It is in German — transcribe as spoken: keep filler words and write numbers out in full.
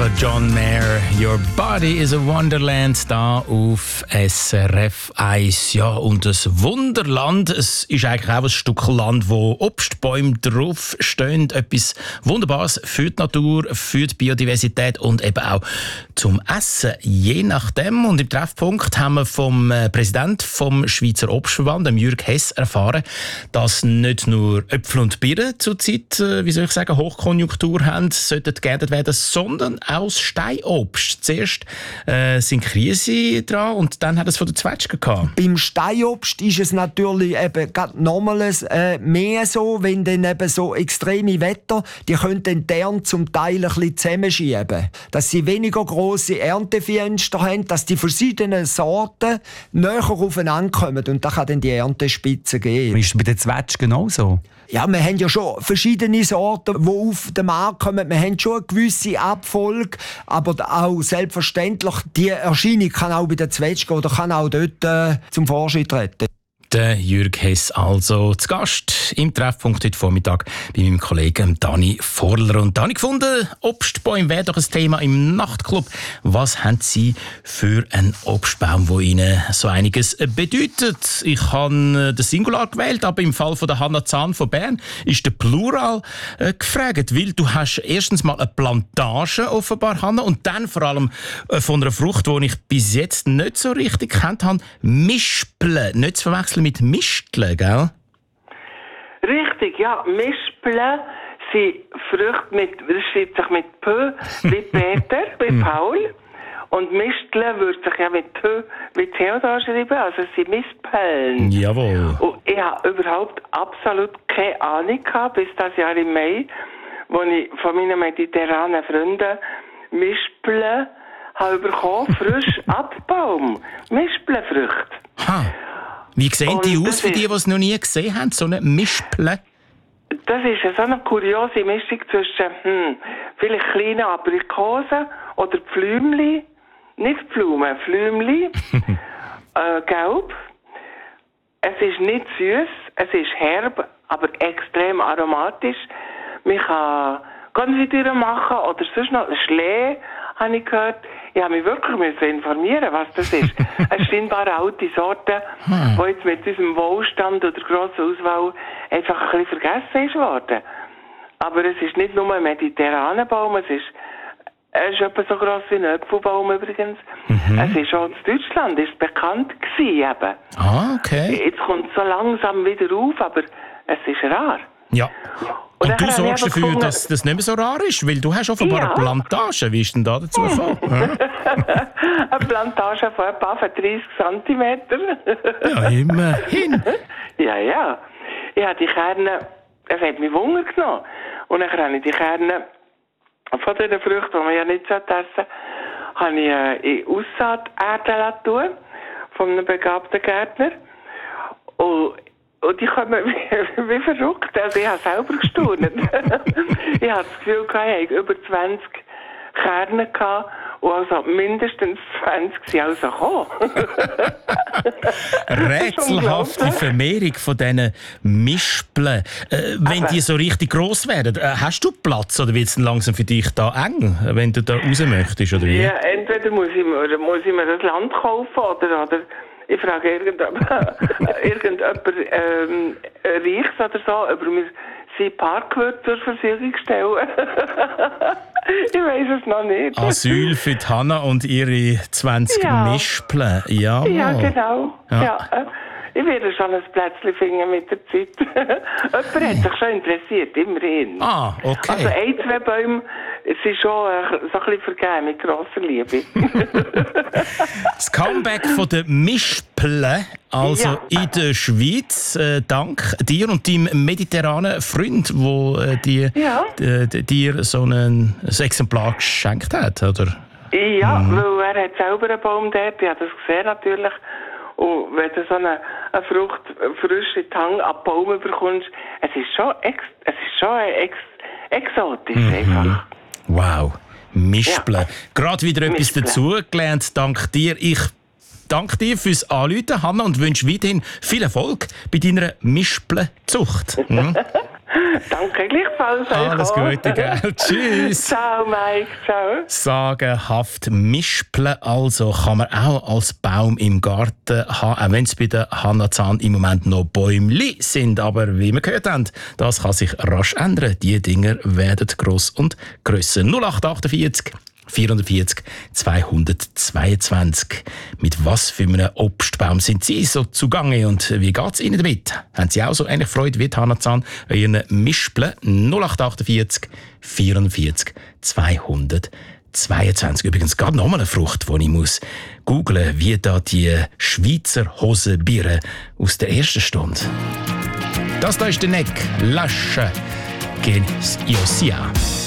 John Mayer, Your Body is a Wonderland, da auf S R F eins. Ja, und das Wunderland, es ist eigentlich auch ein Stück Land, wo Obstbäume drauf stehen. Etwas Wunderbares für die Natur, für die Biodiversität und eben auch zum Essen, je nachdem. Und im Treffpunkt haben wir vom Präsidenten vom Schweizer Obstverband, dem Jürg Hess, erfahren, dass nicht nur Äpfel und Birnen zurzeit, wie soll ich sagen, Hochkonjunktur haben, sollten geerntet werden, sondern auch das Steinobst. Zuerst äh, sind Krise dran und dann hat es von der Zwetschgen gehabt. Beim Steinobst ist es natürlich eben nochmals äh, mehr so, wenn dann eben so extreme Wetter, die können dann die Ernte zum Teil ein bisschen zusammenschieben. Dass sie weniger grosse Erntefenster haben, dass die verschiedenen Sorten näher aufeinander kommen und da kann dann die Erntespitze geben. Ist es bei den Zwetschgen auch so? Ja, wir haben ja schon verschiedene Sorten, die auf den Markt kommen. Wir haben schon eine gewisse Abfolge, aber auch selbstverständlich, die Erscheinung kann auch bei den Zwetschgen oder kann auch dort äh, zum Vorschein treten. Der Jürg Hess also zu Gast im Treffpunkt heute Vormittag bei meinem Kollegen Dani Vorler. Und Dani gefunden, Obstbäume wäre doch ein Thema im Nachtclub. Was haben Sie für einen Obstbaum, der Ihnen so einiges bedeutet? Ich habe den Singular gewählt, aber im Fall von der Hanna Zahn von Bern ist der Plural äh, gefragt, weil du hast erstens mal eine Plantage offenbar, Hanna, und dann vor allem äh, von einer Frucht, die ich bis jetzt nicht so richtig kennt habe, Mispeln, nicht zu verwechseln mit Misteln, gell? Richtig, ja. Mispeln sind Früchte mit, das schreibt sich mit P, wie Peter, wie Paul. Und Misteln würde sich ja mit P, wie Theodor schreiben, also es sind Mispeln. Jawohl. Und ich habe überhaupt absolut keine Ahnung gehabt, bis das Jahr im Mai, wo ich von meinen mediterranen Freunden Mispeln habe bekommen, frisch Abbaum. Mispelfrüchte. Ha. Wie sehen Und die aus für die, ist, die es noch nie gesehen haben, so eine Mispeln? Das ist so eine kuriose Mischung zwischen hm, vielleicht kleinen Aprikosen oder Pflümli, nicht Blumen, Pflümli, äh, gelb. Es ist nicht süß, es ist herb, aber extrem aromatisch. Man kann Konfitüre machen oder sonst noch Schlee, habe ich gehört. Ich habe mich wirklich informieren, was das ist. Es sind scheinbar alte Sorten, hm. die jetzt mit unserem Wohlstand oder grosser Auswahl einfach ein bisschen vergessen ist worden. Aber es ist nicht nur ein mediterraner Baum, es ist, er ist etwa so gross wie ein Äpfelbaum übrigens. Mhm. Es ist auch in Deutschland ist bekannt gewesen eben. Ah, okay. Jetzt kommt es so langsam wieder auf, aber es ist rar. Ja. Und, und du sorgst dafür, gefunden, dass das nicht mehr so rar ist, weil du hast offenbar ja. eine Plantage. Wie ist denn da dazu gekommen? Eine Plantage von etwa dreißig Zentimeter. Ja, immerhin. Ja, ja. Ich habe die Kerne, es hat mich Wunder genommen. Und dann habe ich die Kerne von diesen Früchten, die man ja nicht essen sollte, habe ich in Aussaaterde tun von einem begabten Gärtner. Und Und die kommen wie, wie verrückt. Also ich habe selber gestaunt. Ich hatte das Gefühl, ich hatte über zwanzig Kerne gehabt, und also mindestens zwanzig sind also gekommen. Rätselhafte Vermehrung von diesen Mispeln. Äh, wenn Aber die so richtig gross werden, äh, hast du Platz oder wird es langsam für dich da eng, wenn du da raus möchtest? Oder wie? Ja, entweder muss ich, oder muss ich mir das Land kaufen oder... oder ich frage irgendjemand, irgendjemand ähm, Reichs oder so, ob er mir sein Parkwürde zur Verfügung stellen. Ich weiss es noch nicht. Asyl für die Hanna und ihre zwanzig ja. Mispeln. Ja, ja, genau. Ja. Ja. Ich werde schon ein Plätzchen finden mit der Zeit. Jemand hat sich schon interessiert, immerhin. Ah, okay. Also ein, zwei Bäume sind schon äh, so ein bisschen vergeben mit grosser Liebe. Das Comeback von den Mispeln, also ja. in der Schweiz, äh, dank dir und deinem mediterranen Freund, der äh, die, ja. äh, dir so ein, ein Exemplar geschenkt hat, oder? Ja, mhm. weil er hat selber einen Baum dort, ich habe das gesehen natürlich. Und wenn du so eine, eine Frucht frisch in die Hand ab Baum bekommst, es ist schon, ex, es ist schon ex, exotisch mhm. einfach. Wow, Mispeln. Ja. Gerade wieder etwas Mispeln. dazugelernt, dank dir. Ich danke dir fürs Anrufen, Hanna, und wünsche weiterhin viel Erfolg bei deiner Mispelzucht. Mhm. Danke gleichfalls. Alles Gute, gell? Tschüss. Ciao, Mike. Ciao. Sagenhaft mispeln, also kann man auch als Baum im Garten haben, auch wenn es bei der Hannah Zahn im Moment noch Bäumli sind. Aber wie wir gehört haben, das kann sich rasch ändern. Die Dinger werden gross und grösser. null acht achtundvierzig vierundvierzig zweihundertzweiundzwanzig. Mit was für einem Obstbaum sind Sie so zugange und wie geht es Ihnen damit? Haben Sie auch so ähnlich Freude wie Hannah Zahn an Ihren Mispeln? null acht achtundvierzig vierundvierzig zweihundertzweiundzwanzig. Übrigens gerade noch mal eine Frucht, die ich muss googlen, wie da die Schweizer Hosenbiere aus der ersten Stunde. Das da ist der Neck. Lasche. Gen Iosia.